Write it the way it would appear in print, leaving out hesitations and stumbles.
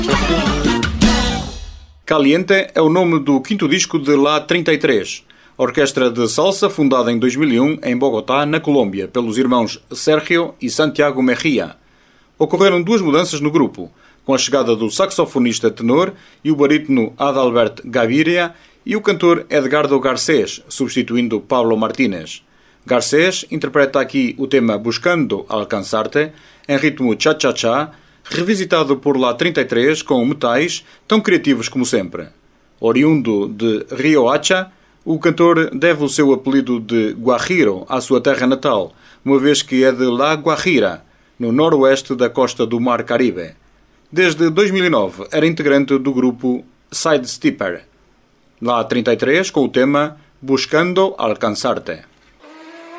Caliente é o nome do quinto disco de La 33, orquestra de salsa fundada em 2001 em Bogotá, na Colômbia, pelos irmãos Sergio e Santiago Mejía. Ocorreram duas mudanças no grupo, com a chegada do saxofonista tenor e o barítono Adalbert Gaviria e o cantor Edgardo Garcés, substituindo Pablo Martínez. Garcés interpreta aqui o tema Buscando Alcanzarte, em ritmo cha-cha-cha, revisitado por La 33 com metais tão criativos como sempre. Oriundo de Riohacha, o cantor deve o seu apelido de Guajiro à sua terra natal, uma vez que é de La Guajira, no noroeste da costa do Mar Caribe. Desde 2009 era integrante do grupo Sidestepper. La 33 com o tema Buscando Alcanzarte.